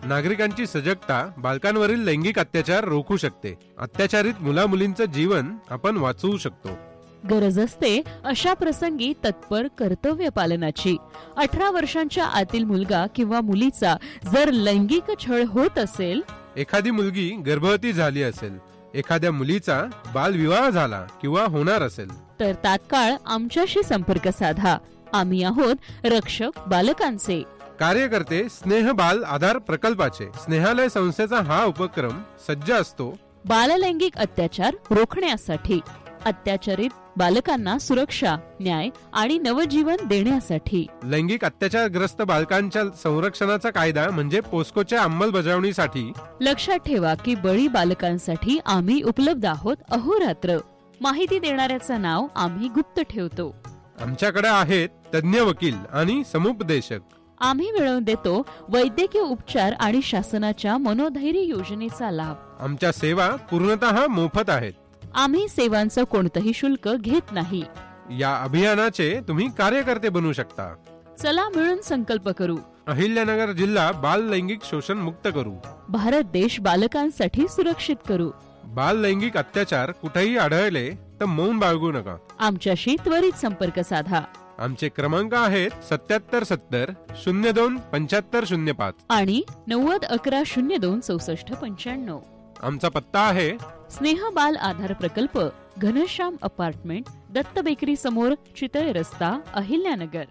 नागरिकांची सजगता बालकांवरील लैंगिक अत्याचार रोखू शकते. अत्याचारित मुला-मुलींचं जीवन आपण वाचवू शकतो. गरज असते अशा प्रसंगी तत्पर कर्तव्य पालनाची. 18 वर्षांच्या आतील मुलगा किंवा मुलीचा जर लैंगिक छळ होत असेल, एखादी मुलगी गर्भवती झाली असेल, एखाद्या मुलीचा बालविवाह झाला किंवा होणार असेल, तर तात्काळ आमच्याशी संपर्क साधा. आम्ही आहोत रक्षक बालकांचे. कार्यकर्ते स्नेह बाल आधार प्रकल्पाचे. स्नेहालय संस्थेचा हा उपक्रम सज्ज असतो बाललैंगिक अत्याचार रोखण्यासाठी, अत्याचारित बालकांना सुरक्षा, न्याय आणि नवजीवन देण्यासाठी. लैंगिक अत्याचारग्रस्त बालकांच्या संरक्षणाचा कायदा म्हणजे पोस्कोच्या अंमलबजावणीसाठी. लक्षात ठेवा की बळी बालकांसाठी आम्ही उपलब्ध आहोत अहोरात्र. माहिती देणाऱ्याचं नाव आम्ही गुप्त ठेवतो. आमच्याकडे आहेत तज्ञ वकील आणि समुपदेशक. आम्ही मिळवून देतो वैद्यकीय उपचार आणि शासनाच्या मनोधैर्य योजनेचा लाभ. आमच्या सेवा पूर्णतः मोफत आहेत. आम्ही सेवांचं कोणतंही शुल्क घेत नाही. या अभियानाचे तुम्ही कार्यकर्ते बनू शकता. चला मिळून संकल्प करू. अहिल्यानगर जिल्हा बाल लैंगिक शोषण मुक्त करू. भारत देश बालकांसाठी सुरक्षित करू. बाल लैंगिक अत्याचार कुठेही आढळले तर मौन बाळगू नका. आमच्याशी त्वरित संपर्क साधा. आमचे क्रमांक आहेत 7770 02 7505 आणि 90 11 02 64 95. आमचा पत्ता आहे स्नेह बाल आधार प्रकल्प, घनश्याम अपार्टमेंट, दत्त बेकरी समोर, चितळे रस्ता, अहिल्यानगर.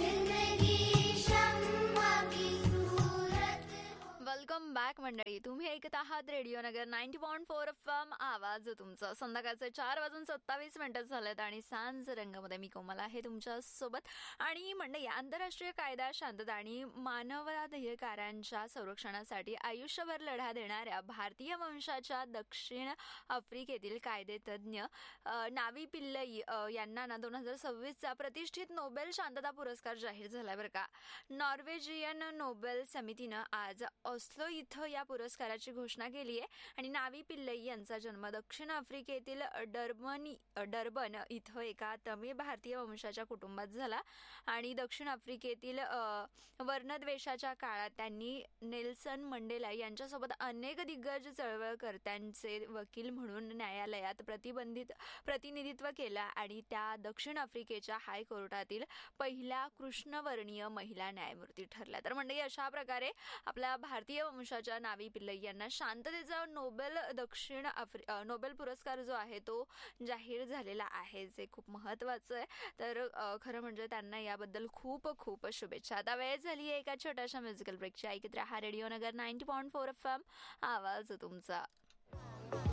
वेलकम बॅक मंडळी. तुम्ही ऐकत आहात रेडिओ नगर 90.4 FM. आवाज तुमचा. संध्याकाळचे 4:27 झालेत आणि सांज रंगामध्ये मी कोमल आहे तुमच्या सोबत. आणि मंडळी, आंतरराष्ट्रीय कायदा, शांतता आणि मानवाधिकारांच्या संरक्षणासाठी आयुष्यभर लढा देणाऱ्या भारतीय वंशाच्या दक्षिण आफ्रिकेतील कायदेतज्ञ नावी पिल्लई यांना 2026चा प्रतिष्ठित नोबेल शांतता पुरस्कार जाहीर झाला बरं का. नॉर्वेजियन नोबेल समितीनं आज ऑस्लो इथं या पुरस्काराची घोषणा केली आहे. आणि नावी पिल्लई यांचा जन्म दक्षिण आफ्रिकेतील डर्बन इथं एका तमिळ भारतीय वंशाच्या कुटुंबात झाला. आणि दक्षिण आफ्रिकेतील वर्णद्वेषाच्या काळात त्यांनी नेल्सन मंडेला यांच्यासोबत अनेक दिग्गज चळवळकर्त्यांचे वकील म्हणून न्यायालयात प्रतिनिधित्व केलं. आणि त्या दक्षिण आफ्रिकेच्या हायकोर्टातील पहिल्या कृष्णवर्णीय महिला न्यायमूर्ती ठरल्या. तर म्हणजे अशा प्रकारे आपल्या भारतीय वंशाच्या नावी पिल्लई यांना शांततेचा नोबेल पुरस्कार जो आहे तो जाहीर झालेला आहे, जे खूप महत्वाचं आहे. तर खरं म्हणजे त्यांना याबद्दल खूप खूप शुभेच्छा. आता वेळ झाली आहे एका छोट्याशा म्युझिकल ब्रेकची. ऐकत राहा रेडिओ नगर 90.4 FM. आवाज तुमचा.